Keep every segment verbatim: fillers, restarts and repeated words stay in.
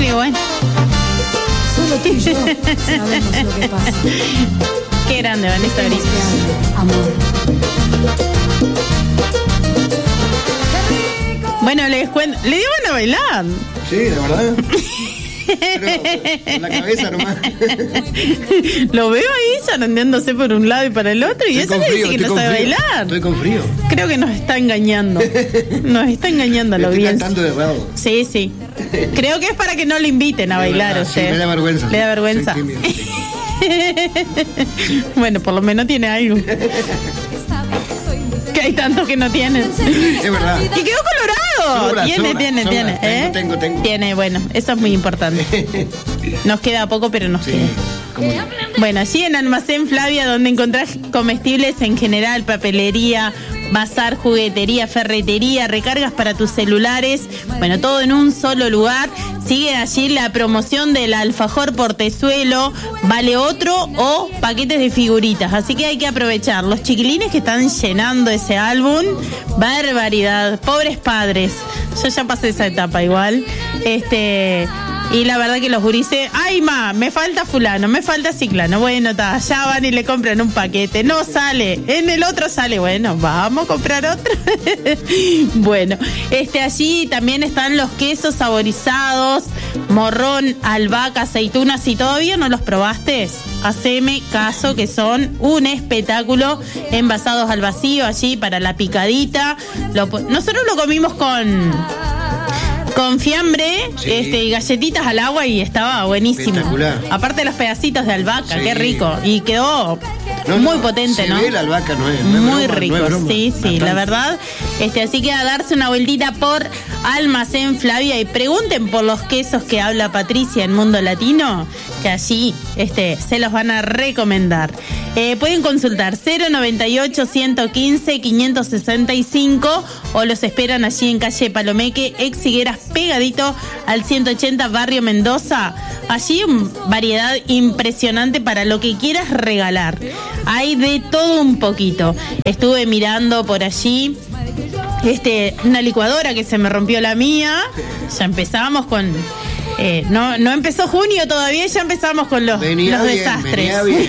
Y bueno. Solo tú y yo sabemos lo que pasa. Qué grande, Vanessa Brito. Amor. Bueno, les cuento. Le dio van a bailar. Sí, de verdad. Pero con la cabeza nomás. Lo veo ahí zarandeándose por un lado y para el otro. Y Estoy eso le dice que no con sabe frío. bailar. Estoy con frío. Creo que nos está engañando. Nos está engañando a la Estoy audiencia. cantando de errado. Sí, sí. Creo que es para que no le inviten a De bailar. verdad, Usted. sí, me da vergüenza. Le da vergüenza. Soy tímido, sí. Bueno, por lo menos tiene algo. Que hay tantos que no tienen. Es verdad. Y quedó colorado. Sobra, tiene, sobra, tiene, sobra. tiene. Tengo, ¿eh? tengo, tengo. Tiene, bueno, eso es muy importante. Nos queda poco, pero nos Sí, queda. como no. Bueno, allí en Almacén Flavia, donde encontrás comestibles en general, papelería, bazar, juguetería, ferretería, recargas para tus celulares, bueno, todo en un solo lugar. Sigue allí la promoción del alfajor portezuelo, vale otro o paquetes de figuritas, así que hay que aprovechar. Los chiquilines que están llenando ese álbum, barbaridad, pobres padres. Yo ya pasé esa etapa igual. Este... Y la verdad que los gurises, ay ma, me falta fulano, me falta ciclano. Bueno, ta, ya van y le compran un paquete. No sale, en el otro sale. Bueno, vamos a comprar otro. Bueno, este allí también están los quesos saborizados, morrón, albahaca, aceitunas. Si todavía no los probaste, haceme caso que son un espectáculo, envasados al vacío allí para la picadita. Lo, nosotros lo comimos con... Con fiambre, Sí. este, y galletitas al agua y estaba buenísimo. Espectacular. Aparte los pedacitos de albahaca, Sí. qué rico. Y quedó No, muy no, potente, se ¿no? ve la albahaca, no es, no es Muy broma, rico, no es broma. sí, sí, Bastante. la verdad. Este, así que a darse una vueltita por Almacén Flavia y pregunten por los quesos que habla Patricia en Mundo Latino, que allí este, se los van a recomendar. Eh, pueden consultar cero noventa y ocho, ciento quince, quinientos sesenta y cinco o los esperan allí en calle Palomeque, ex Higueras, pegadito al ciento ochenta, barrio Mendoza. Allí un variedad impresionante para lo que quieras regalar. Hay de todo un poquito. Estuve mirando por allí este, una licuadora que se me rompió la mía. Ya empezamos con... Eh, no, no empezó junio todavía, ya empezamos con los, Venía los bien, desastres. venía bien.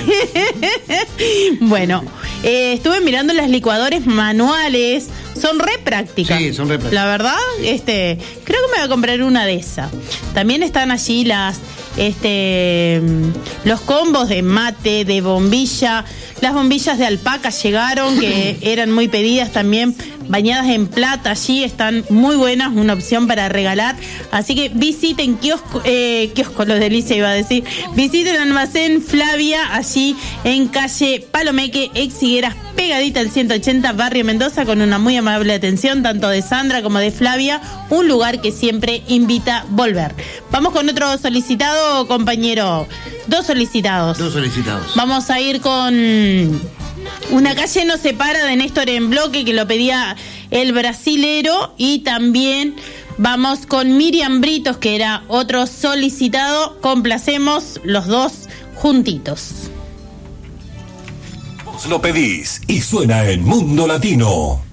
Bueno, eh, estuve mirando las licuadores manuales, son re prácticas. Sí, son re prácticas. La verdad, este, creo que me voy a comprar una de esas. También están allí las, este, los combos de mate, de bombilla. Las bombillas de alpaca llegaron, que eran muy pedidas también, bañadas en plata. Allí están muy buenas, una opción para regalar. Así que visiten kiosco, eh, kiosco, los delicias iba a decir. Visiten Almacén Flavia, allí en calle Palomeque, ex Higueras, pegadita al ciento ochenta, barrio Mendoza, con una muy amable atención, tanto de Sandra como de Flavia. Un lugar que siempre invita a volver. Vamos con otro solicitado, compañero. Dos solicitados. Dos solicitados. Vamos a ir con Una calle no se para, de Néstor en Bloque, que lo pedía el brasilero. Y también vamos con Miriam Britos, que era otro solicitado. Complacemos los dos juntitos. Vos lo pedís y suena en Mundo Latino.